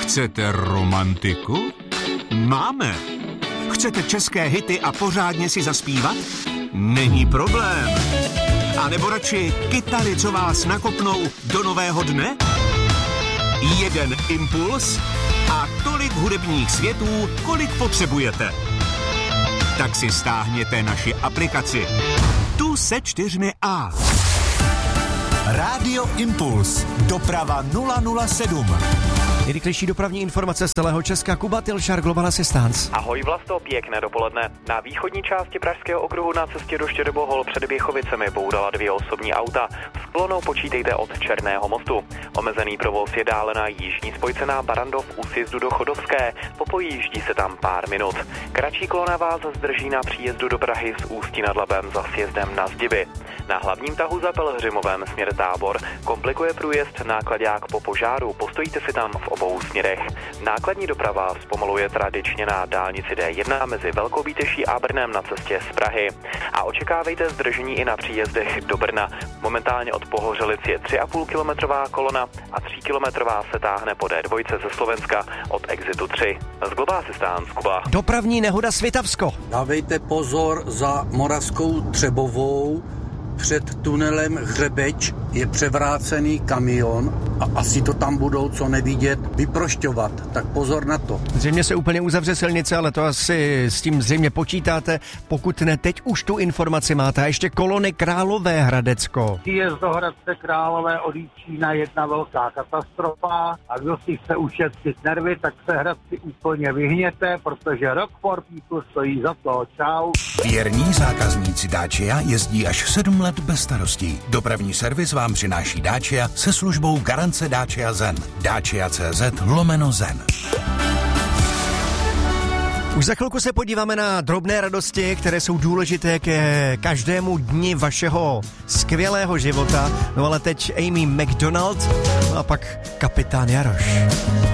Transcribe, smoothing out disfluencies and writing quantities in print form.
Chcete romantiku? Máme. Chcete české hity a pořádně si zaspívat? Není problém. A nebo radši kytary, co vás nakopnou do nového dne? Jeden impuls a tolik hudebních světů, kolik potřebujete. Tak si stáhněte naši aplikaci. Tu se 4A. Rádio Impuls. Doprava 007. Nejrychlejší dopravní informace z celého Česka. Kuba Tilšar, Global Assistance. Ahoj Vlasto, pěkné dopoledne. Na východní části Pražského okruhu na cestě do Štěrbohol před Běchovicemi bourala 2 osobní auta. S kolonou počítejte od Černého mostu. Omezený provoz je dále na jižní spojce na Barrandov u sjezdu do Chodovské. Popojíždí se tam pár minut. Kratší kolona vás zdrží na příjezdu do Prahy z Ústí nad Labem za sjezdem na Zdiby. Na hlavním tahu za Pelhřimovem směr Tábor komplikuje průjezd náklaďák po požáru. Postojíte si tam v obou směrech. Nákladní doprava zpomaluje tradičně na dálnici D1 mezi Velkou Bíteší a Brnem na cestě z Prahy. A očekávejte zdržení i na příjezdech do Brna. Momentálně od Pohořelic je 3,5 kilometrová kolona a 3 kilometrová se táhne po D2 ze Slovenska od Exitu 3. Z Global Assistance, Kuba. Dopravní nehoda Svitavsko. Dávejte pozor za Moravskou Třebovou. Před tunelem Hřebeč je převrácený kamion a asi to tam budou co nevidět vyprošťovat, tak pozor na to. Zřejmě se úplně uzavře silnice, ale to asi s tím zřejmě počítáte. Pokud ne, teď už tu informaci máte. A ještě kolony Královéhradecko. Jest do Hradce Králové od Jíčína jedna velká katastrofa a kdo si chce ušetřit nervy, tak se Hradci úplně vyhněte, protože Rock for People stojí za to. Čau. Věrní zákazníci Dacia jezdí až 7 let bez starostí. Dopravní servis vám přináší Dacia se službou garance Dacia Zen. Dacia.cz/Zen. Už za chvilku se podíváme na drobné radosti, které jsou důležité ke každému dni vašeho skvělého života. No ale teď Amy McDonald, no a pak Kapitán Jaroš.